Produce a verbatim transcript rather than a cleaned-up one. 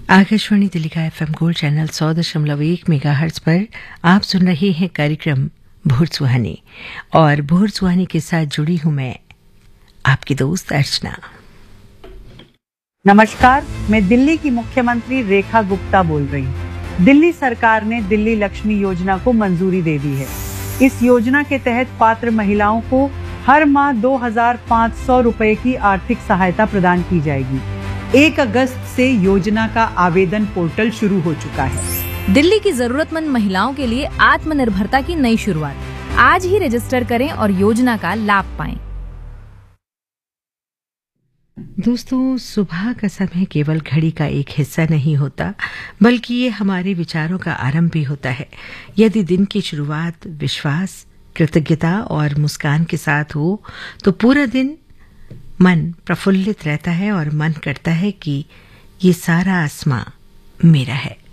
आकाशवाणी दिल्ली का FM gold channel सौ दशमलव एक मेगाहर्ट्ज पर आप सुन रहे हैं कार्यक्रम भोर सुहानी, और भोर सुहानी के साथ जुड़ी हूं मैं आपकी दोस्त अर्चना। नमस्कार, मैं दिल्ली की मुख्यमंत्री रेखा गुप्ता बोल रही हूँ। दिल्ली सरकार ने दिल्ली लक्ष्मी योजना को मंजूरी दे दी है। इस योजना के तहत पात्र महिलाओं को हर माह दो हजार पाँच सौ रुपए की आर्थिक सहायता प्रदान की जाएगी। एक अगस्त से योजना का आवेदन पोर्टल शुरू हो चुका है। दिल्ली की जरूरतमंद महिलाओं के लिए आत्मनिर्भरता की नई शुरुआत। आज ही रजिस्टर करें और योजना का लाभ पाएं। दोस्तों, सुबह का समय केवल घड़ी का एक हिस्सा नहीं होता, बल्कि ये हमारे विचारों का आरंभ भी होता है। यदि दिन की शुरुआत विश्वास, कृतज्ञता और मुस्कान के साथ हो तो पूरा दिन मन प्रफुल्लित रहता है और मन करता है कि ये सारा आसमां मेरा है।